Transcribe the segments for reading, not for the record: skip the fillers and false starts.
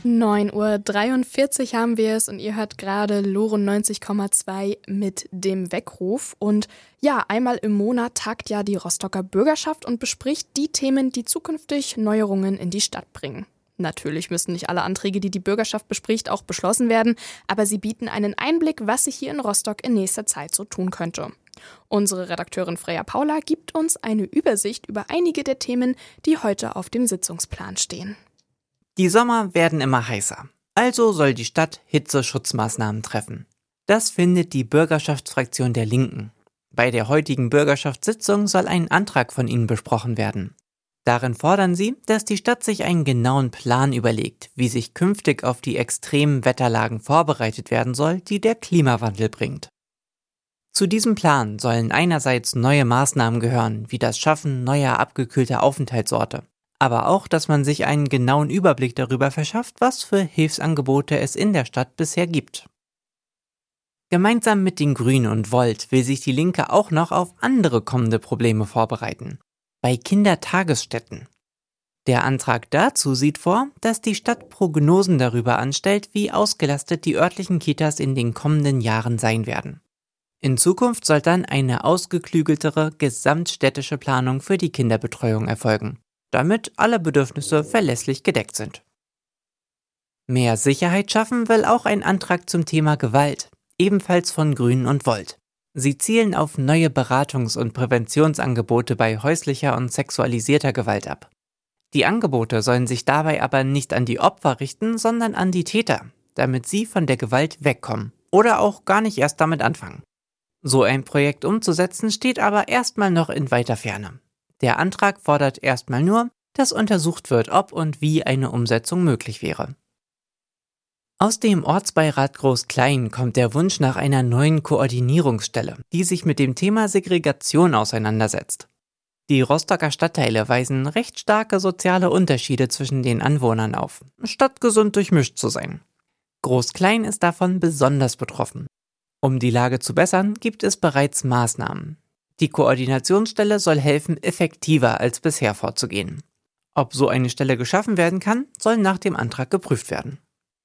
9:43 Uhr haben wir es und ihr hört gerade Loren 90,2 mit dem Weckruf. Und ja, einmal im Monat tagt ja die Rostocker Bürgerschaft und bespricht die Themen, die zukünftig Neuerungen in die Stadt bringen. Natürlich müssen nicht alle Anträge, die die Bürgerschaft bespricht, auch beschlossen werden, aber sie bieten einen Einblick, was sich hier in Rostock in nächster Zeit so tun könnte. Unsere Redakteurin Freya Paula gibt uns eine Übersicht über einige der Themen, die heute auf dem Sitzungsplan stehen. Die Sommer werden immer heißer, also soll die Stadt Hitzeschutzmaßnahmen treffen. Das findet die Bürgerschaftsfraktion der Linken. Bei der heutigen Bürgerschaftssitzung soll ein Antrag von ihnen besprochen werden. Darin fordern sie, dass die Stadt sich einen genauen Plan überlegt, wie sich künftig auf die extremen Wetterlagen vorbereitet werden soll, die der Klimawandel bringt. Zu diesem Plan sollen einerseits neue Maßnahmen gehören, wie das Schaffen neuer abgekühlter Aufenthaltsorte, aber auch, dass man sich einen genauen Überblick darüber verschafft, was für Hilfsangebote es in der Stadt bisher gibt. Gemeinsam mit den Grünen und Volt will sich die Linke auch noch auf andere kommende Probleme vorbereiten. Bei Kindertagesstätten. Der Antrag dazu sieht vor, dass die Stadt Prognosen darüber anstellt, wie ausgelastet die örtlichen Kitas in den kommenden Jahren sein werden. In Zukunft soll dann eine ausgeklügeltere gesamtstädtische Planung für die Kinderbetreuung erfolgen, damit alle Bedürfnisse verlässlich gedeckt sind. Mehr Sicherheit schaffen will auch ein Antrag zum Thema Gewalt, ebenfalls von Grünen und Volt. Sie zielen auf neue Beratungs- und Präventionsangebote bei häuslicher und sexualisierter Gewalt ab. Die Angebote sollen sich dabei aber nicht an die Opfer richten, sondern an die Täter, damit sie von der Gewalt wegkommen oder auch gar nicht erst damit anfangen. So ein Projekt umzusetzen steht aber erstmal noch in weiter Ferne. Der Antrag fordert erstmal nur, dass untersucht wird, ob und wie eine Umsetzung möglich wäre. Aus dem Ortsbeirat Groß-Klein kommt der Wunsch nach einer neuen Koordinierungsstelle, die sich mit dem Thema Segregation auseinandersetzt. Die Rostocker Stadtteile weisen recht starke soziale Unterschiede zwischen den Anwohnern auf, statt gesund durchmischt zu sein. Groß-Klein ist davon besonders betroffen. Um die Lage zu bessern, gibt es bereits Maßnahmen. Die Koordinationsstelle soll helfen, effektiver als bisher vorzugehen. Ob so eine Stelle geschaffen werden kann, soll nach dem Antrag geprüft werden.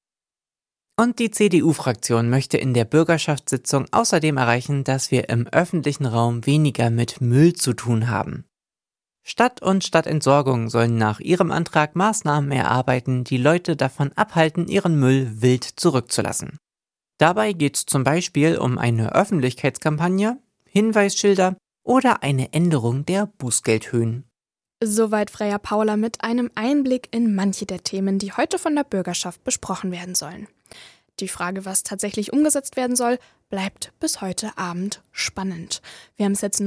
Und die CDU-Fraktion möchte in der Bürgerschaftssitzung außerdem erreichen, dass wir im öffentlichen Raum weniger mit Müll zu tun haben. Stadt und Stadtentsorgung sollen nach ihrem Antrag Maßnahmen erarbeiten, die Leute davon abhalten, ihren Müll wild zurückzulassen. Dabei geht es zum Beispiel um eine Öffentlichkeitskampagne, Hinweisschilder oder eine Änderung der Bußgeldhöhen. Soweit Freya Paula mit einem Einblick in manche der Themen, die heute von der Bürgerschaft besprochen werden sollen. Die Frage, was tatsächlich umgesetzt werden soll, bleibt bis heute Abend spannend. Wir haben es jetzt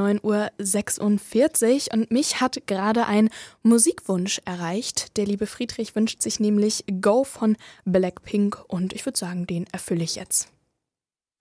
9:46 Uhr und mich hat gerade ein Musikwunsch erreicht. Der liebe Friedrich wünscht sich nämlich Go von Blackpink und ich würde sagen, den erfülle ich jetzt.